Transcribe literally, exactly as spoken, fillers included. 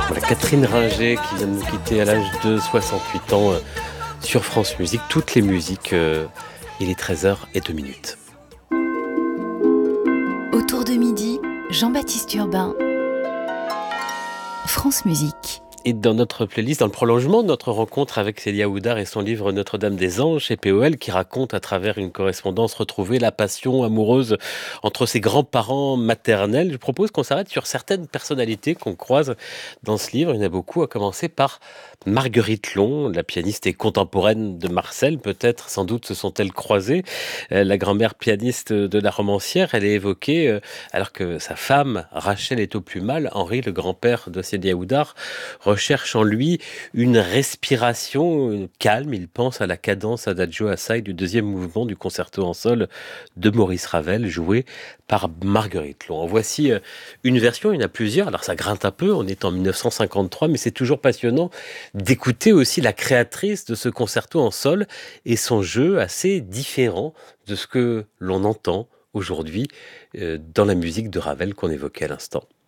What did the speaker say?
Voilà, Catherine Ringer qui vient de nous quitter à l'âge de soixante-huit ans euh, sur France Musique. Toutes les musiques, euh, il est treize heures zéro deux minutes. Autour de midi, Jean-Baptiste Urbain, France Musique. Et dans notre playlist, dans le prolongement de notre rencontre avec Célia Oudard et son livre Notre-Dame des Anges chez P O L, qui raconte à travers une correspondance retrouvée la passion amoureuse entre ses grands-parents maternels, je propose qu'on s'arrête sur certaines personnalités qu'on croise dans ce livre. Il y en a beaucoup, à commencer par Marguerite Long, la pianiste et contemporaine de Marcel, peut-être, sans doute se sont-elles croisées. Euh, La grand-mère pianiste de la romancière, elle est évoquée, euh, alors que sa femme, Rachel, est au plus mal. Henri, le grand-père de Célia Oudard, recherche en lui une respiration calme. Il pense à la cadence adagio assai du deuxième mouvement du concerto en sol de Maurice Ravel, joué par Marguerite Long. En voici euh, une version, il y en a plusieurs, alors ça grince un peu, on est en mille neuf cent cinquante-trois, mais c'est toujours passionnant d'écouter aussi la créatrice de ce concerto en sol et son jeu assez différent de ce que l'on entend aujourd'hui euh, dans la musique de Ravel qu'on évoquait à l'instant.